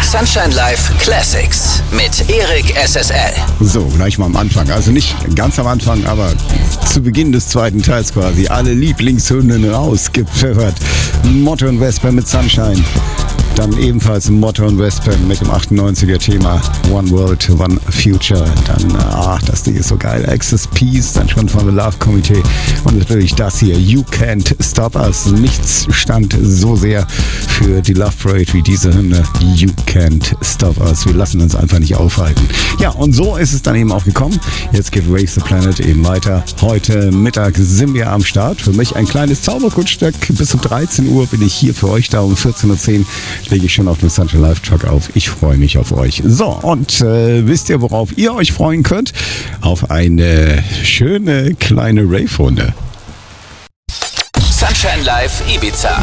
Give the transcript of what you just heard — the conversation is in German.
Sunshine Live Classics mit Erik SSL. So, gleich mal am Anfang. Also nicht ganz am Anfang, aber zu Beginn des zweiten Teils quasi. Alle Lieblingshymnen rausgepfeffert. Motto und Vesper mit Sunshine. Dann ebenfalls Motto und Vesper mit dem 98er Thema One World, One Future. Dann, das Ding ist so geil. Access Peace, dann schon von The Love Committee. Und natürlich das hier, You Can't Stop Us. Nichts stand so sehr für die Love Parade wie diese Hymne. You Can't Stop Us. Wir lassen uns einfach nicht aufhalten. Ja, und so ist es dann eben auch gekommen. Jetzt geht Race the Planet eben weiter. Heute Mittag sind wir am Start. Für mich ein kleines Zauberkunststück. Bis um 13 Uhr bin ich hier für euch da. Um 14.10 Uhr lege ich schon auf dem Sunshine Live Truck auf. Ich freue mich auf euch. So, und wisst ihr, worauf ihr euch freuen könnt? Auf eine schöne kleine Rave-Runde. Sunshine Live Ibiza.